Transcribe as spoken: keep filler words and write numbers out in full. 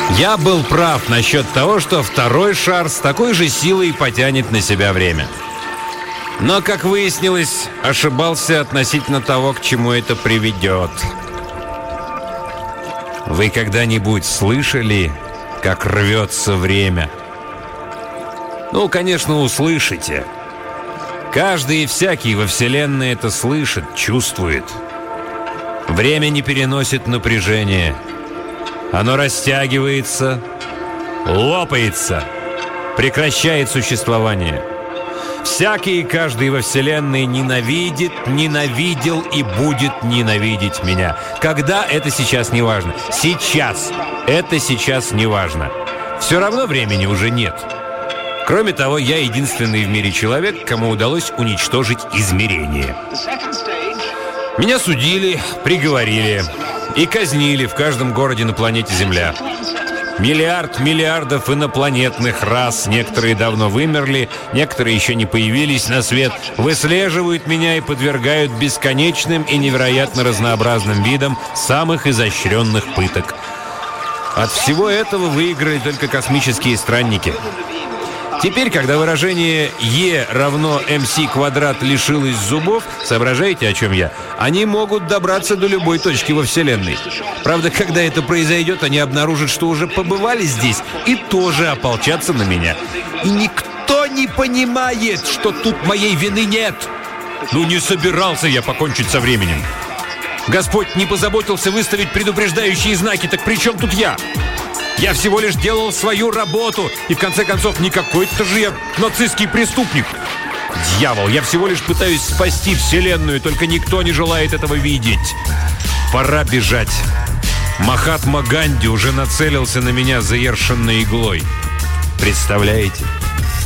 Я был прав насчет того, что второй шар с такой же силой потянет на себя время. Но, как выяснилось, ошибался относительно того, к чему это приведет. Вы когда-нибудь слышали, как рвется время? Ну, конечно, услышите. Каждый и всякий во Вселенной это слышит, чувствует. Время не переносит напряжение. Оно растягивается, лопается, прекращает существование. Всякий и каждый во Вселенной ненавидит, ненавидел и будет ненавидеть меня. Когда, это сейчас не важно. Сейчас. Это сейчас не важно. Все равно времени уже нет. Кроме того, я единственный в мире человек, кому удалось уничтожить измерение. Меня судили, приговорили и казнили в каждом городе на планете Земля. Миллиард миллиардов инопланетных рас, некоторые давно вымерли, некоторые еще не появились на свет, выслеживают меня и подвергают бесконечным и невероятно разнообразным видам самых изощренных пыток. От всего этого выиграли только космические странники. Теперь, когда выражение «Е равно МС квадрат» лишилось зубов, соображаете, о чем я? Они могут добраться до любой точки во Вселенной. Правда, когда это произойдет, они обнаружат, что уже побывали здесь, и тоже ополчатся на меня. И никто не понимает, что тут моей вины нет. Ну, не собирался я покончить со временем. Господь не позаботился выставить предупреждающие знаки, так при чем тут я? Я всего лишь делал свою работу, и в конце концов не какой-то же я нацистский преступник. Дьявол, я всего лишь пытаюсь спасти Вселенную, только никто не желает этого видеть. Пора бежать. Махатма Ганди уже нацелился на меня заершенной иглой. Представляете?